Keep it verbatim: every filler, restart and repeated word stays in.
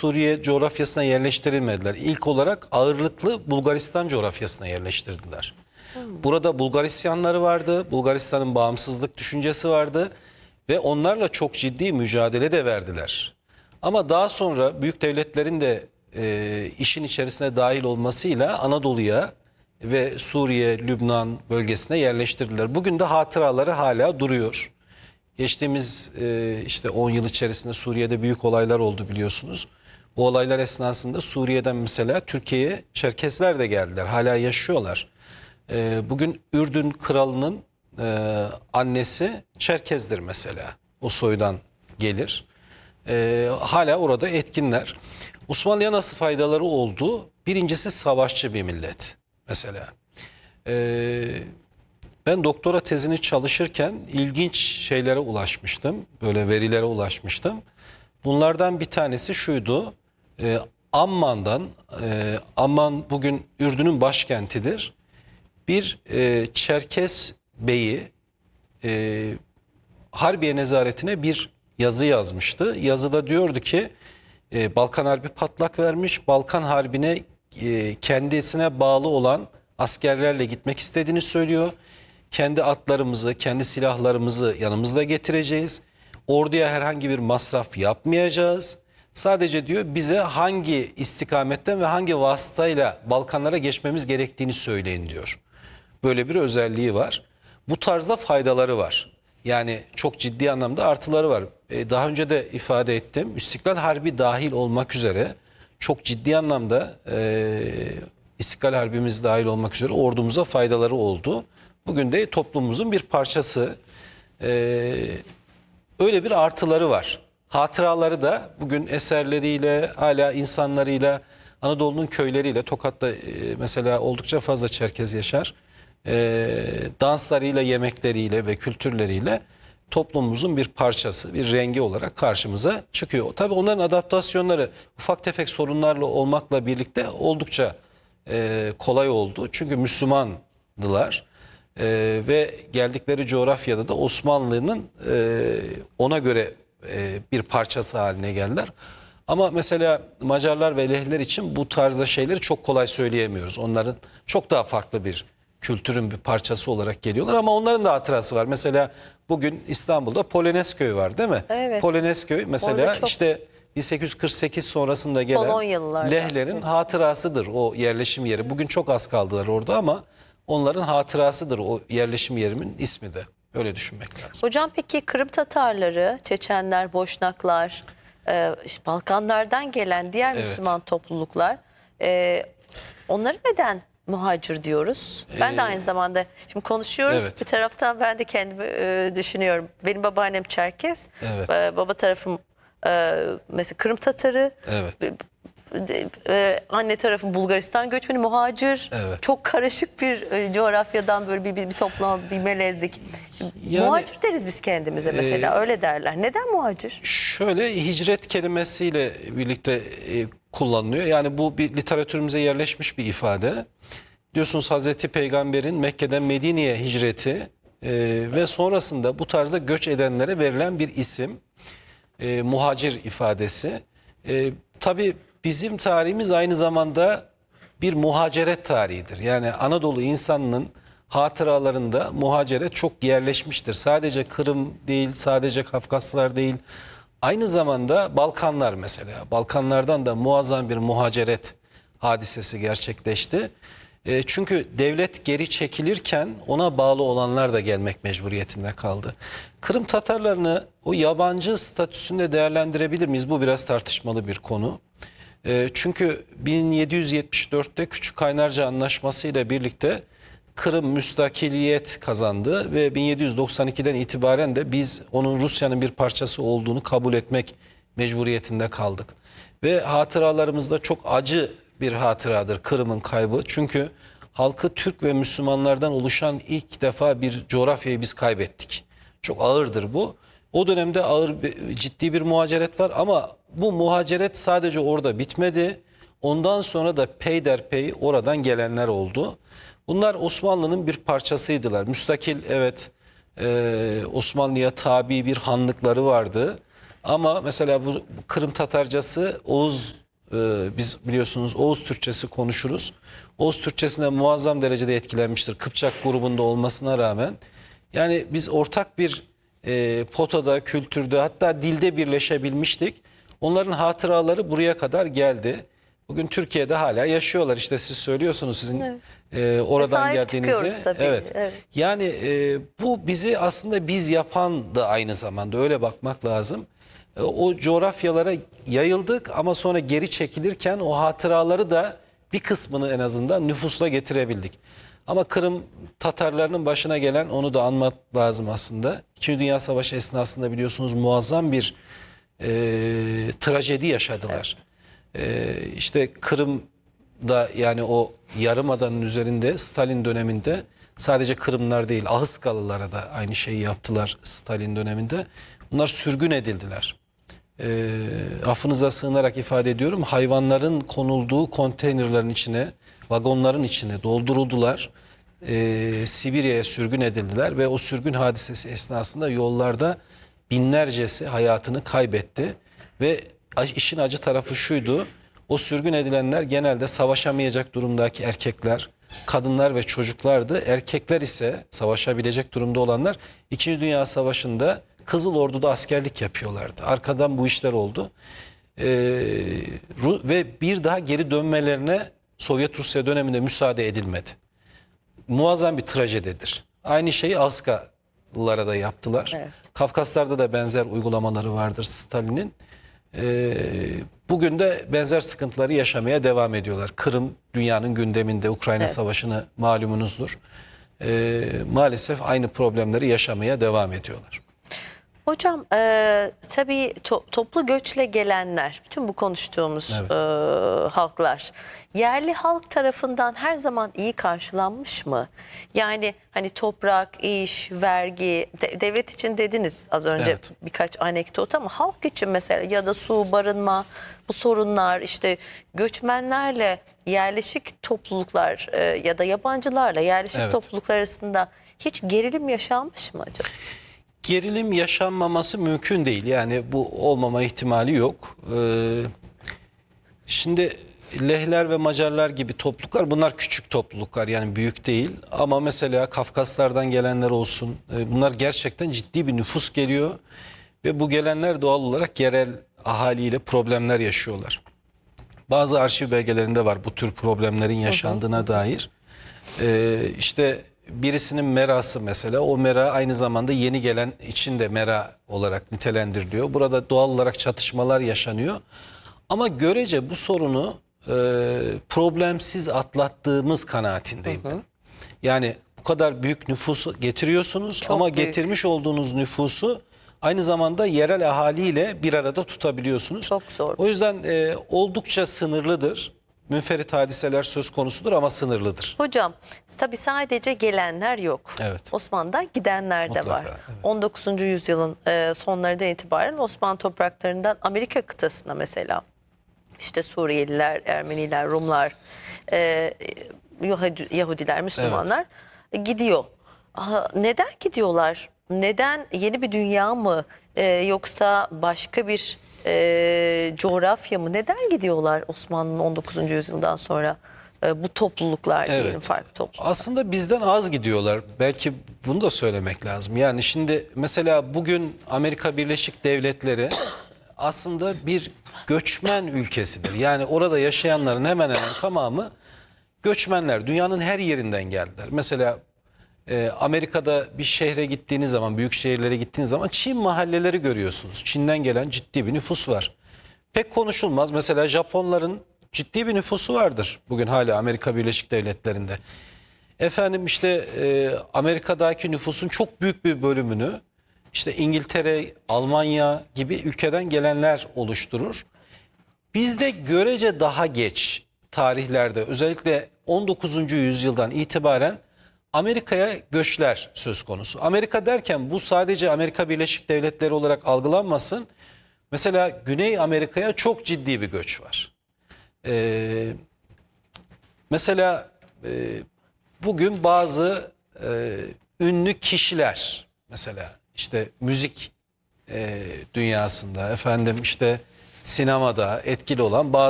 Suriye coğrafyasına yerleştirilmediler. İlk olarak ağırlıklı Bulgaristan coğrafyasına yerleştirdiler. Burada Bulgarisyanları vardı, Bulgaristan'ın bağımsızlık düşüncesi vardı ve onlarla çok ciddi mücadele de verdiler. Ama daha sonra büyük devletlerin de e, işin içerisine dahil olmasıyla Anadolu'ya ve Suriye, Lübnan bölgesine yerleştirdiler. Bugün de hatıraları hala duruyor. Geçtiğimiz e, işte on yıl içerisinde Suriye'de büyük olaylar oldu biliyorsunuz. Bu olaylar esnasında Suriye'den mesela Türkiye'ye Çerkesler de geldiler. Hala yaşıyorlar. E, bugün Ürdün kralının e, annesi Çerkezdir mesela. O soydan gelir. E, hala orada etkinler. Osmanlı'ya nasıl faydaları oldu? Birincisi savaşçı bir millet mesela. E, ben doktora tezini çalışırken ilginç şeylere ulaşmıştım. Böyle verilere ulaşmıştım. Bunlardan bir tanesi şuydu. E, Amman'dan, e, Amman bugün Ürdün'ün başkentidir. Bir e, Çerkes beyi e, Harbiye nezaretine bir yazı yazmıştı. Yazıda diyordu ki e, Balkan Harbi patlak vermiş. Balkan Harbi'ne e, kendisine bağlı olan askerlerle gitmek istediğini söylüyor. Kendi atlarımızı, kendi silahlarımızı yanımızda getireceğiz. Orduya herhangi bir masraf yapmayacağız. Sadece diyor bize hangi istikametten ve hangi vasıtayla Balkanlara geçmemiz gerektiğini söyleyin diyor. Böyle bir özelliği var. Bu tarzda faydaları var. Yani çok ciddi anlamda artıları var. Ee, daha önce de ifade ettim. İstiklal Harbi dahil olmak üzere çok ciddi anlamda e, İstiklal Harbimiz dahil olmak üzere ordumuza faydaları oldu. Bugün de toplumumuzun bir parçası. Ee, öyle bir artıları var. Hatıraları da bugün eserleriyle, hala insanlarıyla, Anadolu'nun köyleriyle, Tokat'ta e, mesela oldukça fazla Çerkez yaşar. E, danslarıyla, yemekleriyle ve kültürleriyle toplumumuzun bir parçası, bir rengi olarak karşımıza çıkıyor. Tabii onların adaptasyonları ufak tefek sorunlarla olmakla birlikte oldukça e, kolay oldu. Çünkü Müslümandılar. Ee, ve geldikleri coğrafyada da Osmanlı'nın e, ona göre e, bir parçası haline geldiler. Ama mesela Macarlar ve Lehler için bu tarzda şeyleri çok kolay söyleyemiyoruz. Onların çok daha farklı bir kültürün bir parçası olarak geliyorlar ama onların da hatırası var. Mesela bugün İstanbul'da Polonezköy var değil mi? Evet. Polonezköy mesela çok... işte bin sekiz yüz kırk sekiz sonrasında gelen Lehlerin evet. hatırasıdır o yerleşim yeri. Bugün çok az kaldılar orada ama onların hatırasıdır o yerleşim yerimin ismi de. Öyle düşünmek lazım. Hocam peki Kırım Tatarları, Çeçenler, Boşnaklar, e, işte Balkanlardan gelen diğer evet. Müslüman topluluklar e, onları neden muhacir diyoruz? Ben de aynı zamanda şimdi konuşuyoruz. Evet. Bir taraftan ben de kendimi e, düşünüyorum. Benim babaannem Çerkes, evet. e, baba tarafım e, mesela Kırım Tatarı. Evet. Ee, anne tarafın Bulgaristan göçmeni, muhacir, evet. çok karışık bir e, coğrafyadan böyle bir, bir, bir toplama, bir melezlik. Yani, muhacir deriz biz kendimize mesela, e, öyle derler. Neden muhacir? Şöyle, hicret kelimesiyle birlikte e, kullanılıyor. Yani bu bir literatürümüze yerleşmiş bir ifade. Diyorsunuz Hazreti Peygamber'in Mekke'den Medine'ye hicreti e, ve sonrasında bu tarzda göç edenlere verilen bir isim. E, muhacir ifadesi. E, tabii bizim tarihimiz aynı zamanda bir muhaceret tarihidir. Yani Anadolu insanının hatıralarında muhaceret çok yerleşmiştir. Sadece Kırım değil, sadece Kafkaslar değil. Aynı zamanda Balkanlar mesela. Balkanlardan da muazzam bir muhaceret hadisesi gerçekleşti. E, çünkü devlet geri çekilirken ona bağlı olanlar da gelmek mecburiyetinde kaldı. Kırım Tatarlarını o yabancı statüsünde değerlendirebilir miyiz? Bu biraz tartışmalı bir konu. E, çünkü bin yedi yüz yetmiş dörtte Küçük Kaynarca Anlaşması ile birlikte Kırım müstakiliyet kazandı ve bin yedi yüz doksan ikiden itibaren de biz onun Rusya'nın bir parçası olduğunu kabul etmek mecburiyetinde kaldık. Ve hatıralarımızda çok acı bir hatıradır Kırım'ın kaybı. Çünkü halkı Türk ve Müslümanlardan oluşan ilk defa bir coğrafyayı biz kaybettik. Çok ağırdır bu. O dönemde ağır, ciddi bir muhaceret var ama bu muhaceret sadece orada bitmedi. Ondan sonra da peyderpey oradan gelenler oldu. Bunlar Osmanlı'nın bir parçasıydılar. Müstakil, evet, e, Osmanlı'ya tabi bir hanlıkları vardı. Ama mesela bu Kırım Tatarcası Oğuz, e, biz biliyorsunuz Oğuz Türkçesi konuşuruz. Oğuz Türkçesine muazzam derecede etkilenmiştir. Kıpçak grubunda olmasına rağmen. Yani biz ortak bir e, potada, kültürde, hatta dilde birleşebilmiştik. Onların hatıraları buraya kadar geldi. Bugün Türkiye'de hala yaşıyorlar. İşte siz söylüyorsunuz sizin Evet. e, oradan Sahip geldiğinizi. çıkıyoruz tabii. Evet. Evet. Yani e, bu bizi aslında biz yapan da aynı zamanda, öyle bakmak lazım. E, o coğrafyalara yayıldık ama sonra geri çekilirken o hatıraları da bir kısmını en azından nüfusla getirebildik. Ama Kırım Tatarlarının başına gelen, onu da anmak lazım aslında. İkinci Dünya Savaşı esnasında biliyorsunuz muazzam bir e, trajedi yaşadılar. E, işte Kırım'da, yani o yarımadanın üzerinde Stalin döneminde sadece Kırımlar değil, Ahıskalılara da aynı şeyi yaptılar Stalin döneminde. Bunlar sürgün edildiler. E, affınıza sığınarak ifade ediyorum, hayvanların konulduğu konteynerlerin içine, vagonların içine dolduruldular. E, Sibirya'ya sürgün edildiler ve o sürgün hadisesi esnasında yollarda binlercesi hayatını kaybetti. Ve işin acı tarafı şuydu: o sürgün edilenler genelde savaşamayacak durumdaki erkekler, kadınlar ve çocuklardı. Erkekler ise, savaşabilecek durumda olanlar, İkinci Dünya Savaşı'nda Kızıl Ordu'da askerlik yapıyorlardı. Arkadan bu işler oldu. Ee, ve bir daha geri dönmelerine Sovyet Rusya döneminde müsaade edilmedi. Muazzam bir trajedidir. Aynı şeyi Askalılara da yaptılar. Evet. Kafkaslar'da da benzer uygulamaları vardır Stalin'in. Ee, bugün de benzer sıkıntıları yaşamaya devam ediyorlar. Kırım dünyanın gündeminde, Ukrayna Evet. Savaşı'nı malumunuzdur. Ee, maalesef aynı problemleri yaşamaya devam ediyorlar. Hocam e, tabii to- toplu göçle gelenler, bütün bu konuştuğumuz Evet. e, halklar yerli halk tarafından her zaman iyi karşılanmış mı? Yani hani toprak, iş, vergi, de- devlet için dediniz az önce Evet. birkaç anekdot, ama halk için mesela ya da su, barınma, bu sorunlar, işte göçmenlerle yerleşik topluluklar e, ya da yabancılarla yerleşik Evet. topluluklar arasında hiç gerilim yaşanmış mı acaba? Gerilim yaşanmaması mümkün değil. Yani bu olmama ihtimali yok. Ee, şimdi Lehler ve Macarlar gibi topluluklar, bunlar küçük topluluklar, yani büyük değil. Ama mesela Kafkaslardan gelenler olsun, e, bunlar gerçekten ciddi bir nüfus geliyor. Ve bu gelenler doğal olarak yerel ahaliyle problemler yaşıyorlar. Bazı arşiv belgelerinde var bu tür problemlerin yaşandığına dair. Ee, işte birisinin merası mesela, o mera aynı zamanda yeni gelen için de mera olarak nitelendiriliyor. Burada doğal olarak çatışmalar yaşanıyor. Ama görece bu sorunu e, problemsiz atlattığımız kanaatindeyim ben. Yani bu kadar büyük nüfusu getiriyorsunuz Çok ama büyük. getirmiş olduğunuz nüfusu aynı zamanda yerel ahaliyle bir arada tutabiliyorsunuz. Çok zor. O yüzden e, oldukça sınırlıdır. Münferit hadiseler söz konusudur ama sınırlıdır. Hocam tabii sadece gelenler yok. Evet. Osmanlı'dan gidenler de Mutlaka, var. evet. on dokuzuncu yüzyılın e, sonlarından itibaren Osmanlı topraklarından Amerika kıtasına mesela işte Suriyeliler, Ermeniler, Rumlar, e, Yahudi- Yahudiler, Müslümanlar gidiyor. Aha, neden gidiyorlar? Neden, yeni bir dünya mı e, yoksa başka bir e, coğrafya mı? Neden gidiyorlar Osmanlı'nın on dokuzuncu yüzyıldan sonra e, bu topluluklar diyelim, Evet. farklı topluluklar? Aslında bizden az gidiyorlar. Belki bunu da söylemek lazım. Yani şimdi mesela bugün Amerika Birleşik Devletleri aslında bir göçmen ülkesidir. Yani orada yaşayanların hemen hemen tamamı göçmenler. Dünyanın her yerinden geldiler. Mesela e, Amerika'da bir şehre gittiğiniz zaman, büyük şehirlere gittiğiniz zaman Çin mahalleleri görüyorsunuz. Çin'den gelen ciddi bir nüfus var. Pek konuşulmaz. Mesela Japonların ciddi bir nüfusu vardır bugün hala Amerika Birleşik Devletleri'nde. Efendim işte e, Amerika'daki nüfusun çok büyük bir bölümünü işte İngiltere, Almanya gibi ülkeden gelenler oluşturur. Bizde görece daha geç tarihlerde, özellikle on dokuzuncu yüzyıldan itibaren Amerika'ya göçler söz konusu. Amerika derken bu sadece Amerika Birleşik Devletleri olarak algılanmasın. Mesela Güney Amerika'ya çok ciddi bir göç var. Ee, mesela e, bugün bazı e, ünlü kişiler, mesela işte müzik e, dünyasında, efendim işte sinemada etkili olan bazı